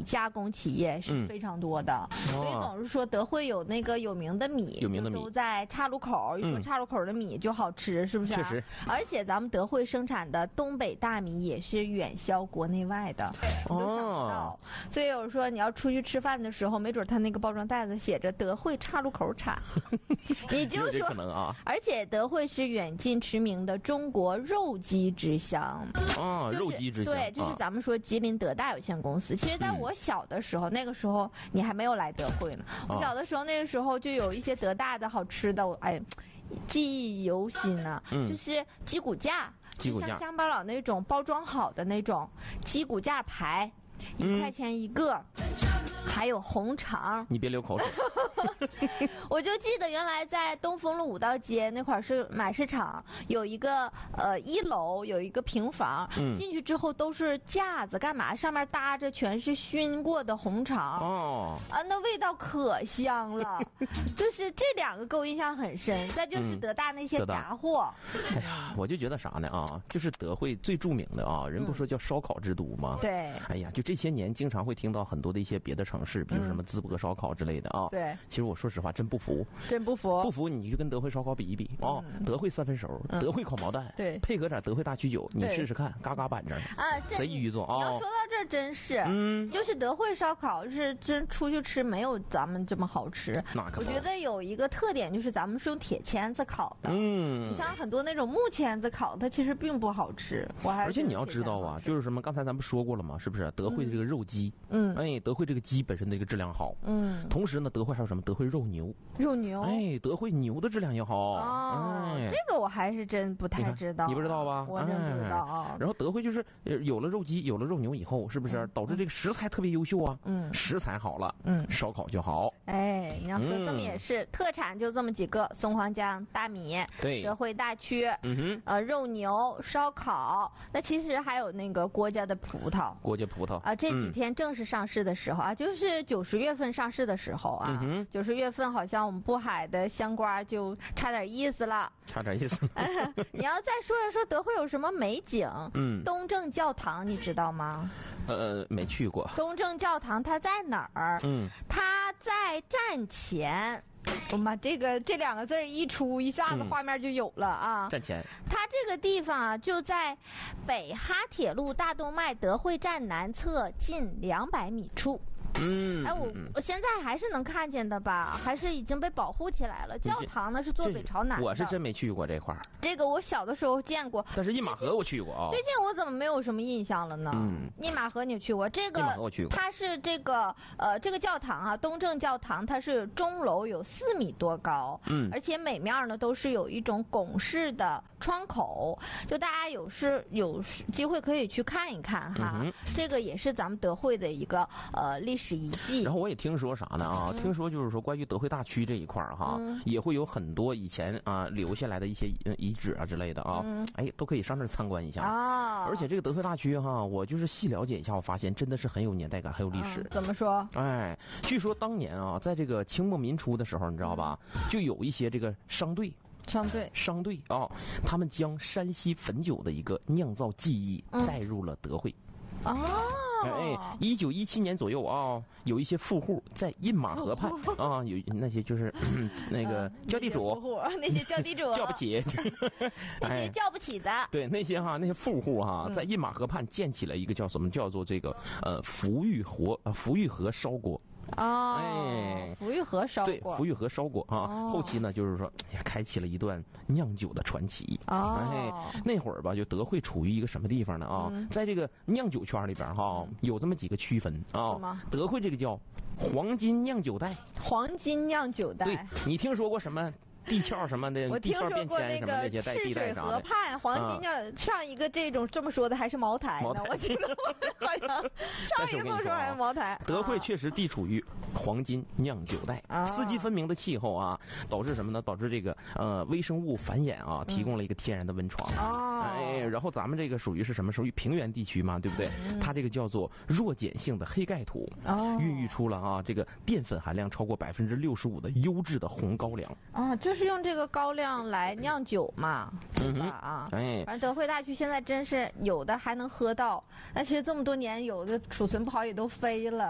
米加工企业是非常多的，所以总是说德惠有那个有名的米，都在岔路口。一说岔路口的米就好吃，是不是？ 确实。 而且咱们德惠生产的东北大米也是远销国内外的，你都想不到。所以有说你要出去吃饭的时候，没准他那个包装袋子写着德惠岔路口产，你就说可能啊。 而且德惠是远近驰名的中国肉鸡之乡肉鸡之乡。 对，就是咱们说吉林德大有限公司。其实在我小的时候，那个时候你还没有来德惠呢。我小的时候，那个时候就有一些德大的好吃的，记忆犹新呢。就是鸡骨架，就像乡巴佬那种包装好的那种鸡骨架排，1块钱一个。还有红肠， 你别流口水。 我就记得原来在东风路5道街那块是买市场，有一个1楼有一个平房，进去之后都是架子，干嘛？上面搭着全是熏过的红肠。那味道可香了。就是这2个给我印象很深。再就是德大那些炸货。 哎呀，我就觉得啥呢就是德惠最著名的人不说叫烧烤之都吗？ 对。 哎呀，就这些年经常会听到很多的一些别的城市，比如什么淄博烧烤之类的对。 其实我说实话真不服，不服你就跟德惠烧烤比一比德惠3分熟，德惠烤毛蛋， 对， 配合点德惠大曲酒，你试试看，嘎嘎板正贼愚作你要说到这儿真是，就是德惠烧烤是真出去吃没有咱们这么好吃。 那可我觉得有一个特点就是咱们是用铁签子烤的，你像很多那种木签子烤，它其实并不好吃。 而且你要知道就是什么，刚才咱们说过了嘛，是不是？德惠的这个肉鸡，德惠这个鸡本身的一个质量好，同时呢，德惠还有什么？德惠肉牛，德惠牛的质量也好。 这个我还是真不太知道。 你不知道吧？ 我真不知道。 然后德惠就是有了肉鸡，有了肉牛以后，是不是导致这个食材特别优秀啊？食材好了，烧烤就好。 你要说这么也是，特产就这么几个：松花江、大米， 对， 德惠大曲，肉牛、烧烤。那其实还有那个郭家的葡萄，这几天正式上市的时候就是90月份上市的时候90月份好像我们渤海的香瓜就差点意思了。你要再说一说德惠有什么美景？东正教堂你知道吗？ 没去过。 东正教堂它在哪儿？它在站前。我妈，这2个字一出，一下子画面就有了站前， 它这个地方就在北哈铁路大动脉德惠站南侧近200米处。我现在还是能看见的吧？还是已经被保护起来了。教堂呢是坐北朝南的。 我是真没去过这块儿。 这个我小的时候见过， 但是印马河我去过最近我怎么没有什么印象了呢？印马河你去过？这个印马河我去过。 它是这个教堂东正教堂，它是钟楼有4米多高，而且每面呢都是有一种拱式的窗口，就大家有机会可以去看一看这个也是咱们德惠的一个历史遗迹。 然后我也听说啥呢听说就是说关于德惠大曲这一块也会有很多以前留下来的一些遗址之类的都可以上这儿参观一下而且这个德惠大曲我就是细了解一下，我发现真的是很有年代感，很有历史。 怎么说？ 据说当年在这个清末民初的时候，你知道吧，就有一些这个商队他们将山西汾酒的一个酿造技艺带入了德惠。1917年左右有一些富户在印马河畔有那些就是那个叫地主， 那些叫地主叫不起， 那些叫不起的。 对，那些富户在印马河畔建起了一个叫做这个福玉河烧锅。福玉河烧锅， 对，福玉河烧锅后期呢，就是说也开启了一段酿酒的传奇。那会儿吧，就德惠处于一个什么地方呢在这个酿酒圈里边有这么几个区分德惠这个叫黄金酿酒带， 对， 你听说过什么？地壳什么的， 我听说过那个赤水河畔黄金酿上一个这么说的还是茅台呢，我记得好像上一个这么说还是茅台。 德惠确实地处于黄金酿酒带，四季分明的气候导致什么呢？导致这个微生物繁衍提供了一个天然的温床。然后咱们这个属于是什么？属于平原地区嘛，对不对？它这个叫做弱碱性的黑盖土，孕育出了这个淀粉含量超过65%的优质的红高粱。 就是用这个高粱来酿酒嘛，对吧反正德惠大曲现在真是有的还能喝到，那其实这么多年有的储存不好也都飞了。